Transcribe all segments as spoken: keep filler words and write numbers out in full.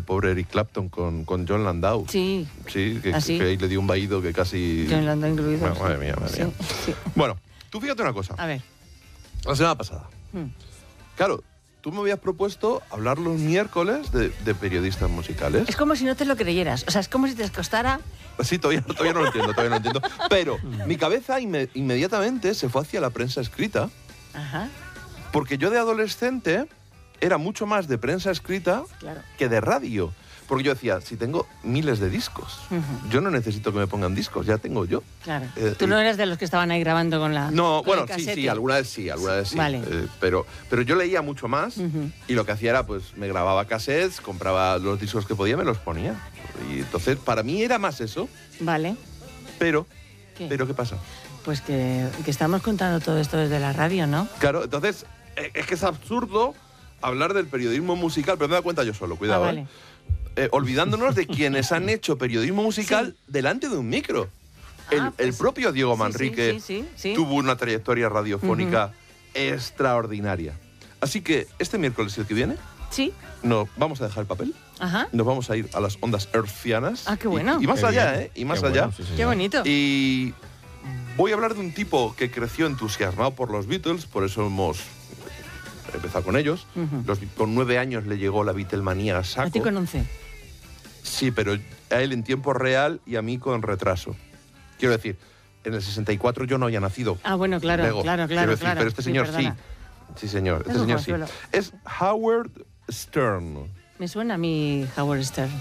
pobre Eric Clapton con, con John Landau. Sí. Sí, que, ¿Ah, sí? que le dio un vaído que casi... John Landau incluido. Bueno, madre mía, madre mía. Sí, sí. Bueno, tú fíjate una cosa. A ver. La semana pasada. Hmm. Claro, tú me habías propuesto hablar los miércoles de, de periodistas musicales. Es como si no te lo creyeras. O sea, es como si te costara... Sí, todavía, todavía no lo entiendo, todavía no lo entiendo. Pero mi cabeza inme- inmediatamente se fue hacia la prensa escrita, Ajá, porque yo de adolescente era mucho más de prensa escrita claro. que de radio. Porque yo decía, si tengo miles de discos, Ujú. yo no necesito que me pongan discos, ya tengo yo. Claro. Eh, Tú y- no eras de los que estaban ahí grabando con la... No, con bueno, el sí, casete. sí, alguna vez sí, alguna vez sí. Vale. Eh, pero, pero yo leía mucho más Ujú. y lo que hacía era, pues, me grababa cassettes, compraba los discos que podía, me los ponía. Y entonces, para mí era más eso, Vale. pero, ¿Qué? pero ¿qué pasa? Pues que, que estamos contando todo esto desde la radio, ¿no? Claro, entonces, eh, es que es absurdo hablar del periodismo musical, pero me da cuenta yo solo, cuidado, Ah, vale. ¿eh? Eh, olvidándonos de quienes han hecho periodismo musical Sí. delante de un micro. Ah, El, pues el propio Diego sí, sí, Manrique sí, sí, sí. tuvo una trayectoria radiofónica extraordinaria. Así que este miércoles y el que viene, Sí, nos vamos a dejar el papel, ajá. nos vamos a ir a las ondas hercianas. Ah, qué y- bueno. Y, más Qué allá, bien. ¿eh? Y más Qué allá. bueno, sí, señor. Qué bonito. Y voy a hablar de un tipo que creció entusiasmado por los Beatles, por eso hemos empezado con ellos. Ujú. Los- con nueve años le llegó la Beatlemanía a saco. A ti con once. Sí, pero a él en tiempo real y a mí con retraso. Quiero decir, en el sesenta y cuatro yo no había nacido. Ah, bueno, claro, Lego. claro, Quiero claro, decir, claro. pero este Sí, señor sí. perdona. Sí, señor. Este Es un señor sí. consuelo. Es Howard Stern. Me suena a mí Howard Stern.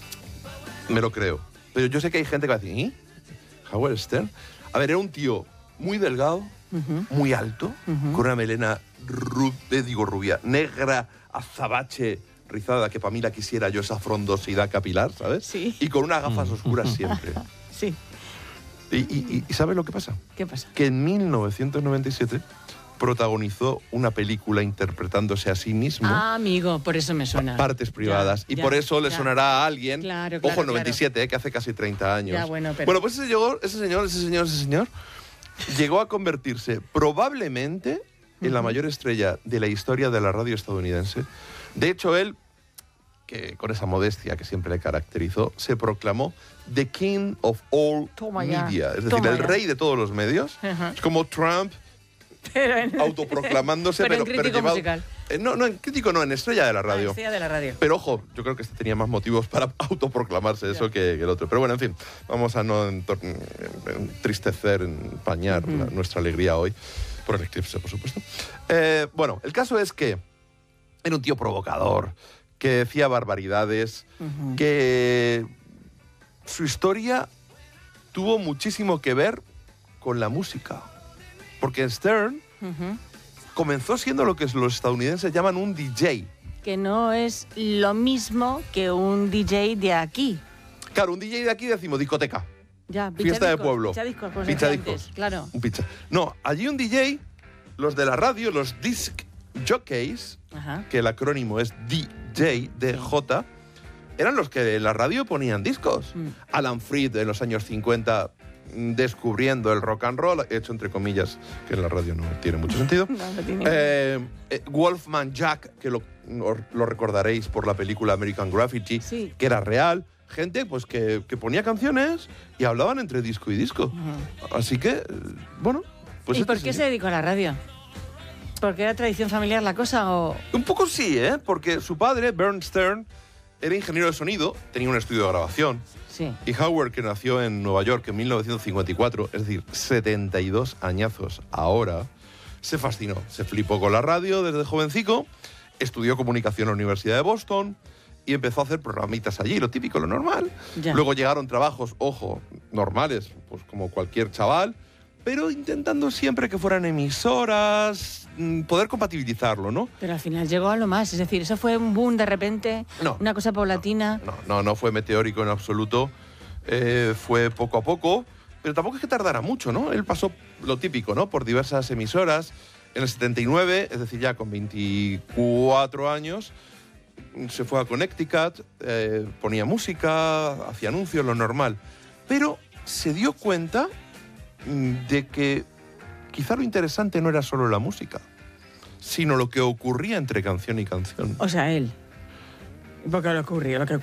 Me lo creo. Pero yo sé que hay gente que va a decir, ¿y? Howard Stern. A ver, era un tío muy delgado, Ujú. muy alto, Ujú. con una melena ru- eh, digo rubia, negra, azabache, rizada, que para mí la quisiera yo esa frondosidad capilar, ¿sabes? Sí. Y con unas gafas oscuras siempre. Sí. Y, y- y- ¿y ¿sabes lo que pasa? ¿Qué pasa? Que en mil novecientos noventa y siete protagonizó una película interpretándose a sí mismo. Ah, amigo, por eso me suena. Partes privadas. Ya, y ya, por eso le ya. sonará a alguien. Claro, claro, Ojo, el noventa y siete, eh, que hace casi treinta años. Ya, bueno, pero- Bueno, pues ese, llegó, ese señor, ese señor, ese señor, llegó a convertirse probablemente en la mayor estrella de la historia de la radio estadounidense. De hecho, él, que con esa modestia que siempre le caracterizó, se proclamó The King of All Toma ya, Media. Es decir, toma el ya. rey de todos los medios. Ajá. Es como Trump Pero en, autoproclamándose, Pero pero, en crítico llevado- musical. Eh, no, no, en crítico no, en estrella de la radio. Ah, estrella de la radio. Pero ojo, yo creo que este tenía más motivos para autoproclamarse eso que, que el otro. Pero bueno, en fin, vamos a no entor- entristecer, empañar la- nuestra alegría hoy, por el eclipse, por supuesto. Eh, bueno, el caso es que era un tío provocador, que decía barbaridades, Ujú. que su historia tuvo muchísimo que ver con la música. Porque Stern Ujú. comenzó siendo lo que los estadounidenses llaman un D J. Que no es lo mismo que un D J de aquí. Claro, un D J de aquí decimos discoteca, Ya, fiesta de pinchadiscos, pueblo, pinchadiscos, como se pinchadiscos. decía antes, claro. un pizza. No, allí un D J, los de la radio, los disc jockeys, Ajá. que el acrónimo es D J, D J, eran los que en la radio ponían discos. Mm. Alan Freed en los años cincuenta mm, descubriendo el rock and roll, hecho entre comillas, que en la radio no tiene mucho sentido. No, no tiene- Eh, eh, Wolfman Jack, que lo, lo recordaréis por la película American Graffiti, Sí. que era real. Gente pues que, que ponía canciones y hablaban entre disco y disco. Ujú. Así que, eh, bueno, pues ¿Y este por qué se señor- dedicó a la radio? ¿Porque era tradición familiar la cosa o...? Un poco sí, ¿eh? Porque su padre, Bern Stern, era ingeniero de sonido, tenía un estudio de grabación. Sí. Y Howard, que nació en Nueva York en mil novecientos cincuenta y cuatro, es decir, setenta y dos añazos ahora, se fascinó. Se flipó con la radio desde jovencico, estudió comunicación en la Universidad de Boston y empezó a hacer programitas allí, lo típico, lo normal. Ya. Luego llegaron trabajos, ojo, normales, pues como cualquier chaval, pero intentando siempre que fueran emisoras, mm, poder compatibilizarlo, ¿no? Pero al final llegó a lo más. Es decir, eso fue un boom de repente, No. una cosa paulatina. No, no, no fue meteórico en absoluto. Eh, fue poco a poco, pero tampoco es que tardara mucho, ¿no? Él pasó lo típico, ¿no? Por diversas emisoras. En el setenta y nueve, es decir, ya con veinticuatro años, se fue a Connecticut, eh, ponía música, hacía anuncios, lo normal. Pero se dio cuenta mm, de que quizá lo interesante no era solo la música, sino lo que ocurría entre canción y canción. O sea, él. Porque lo ocurrió, lo que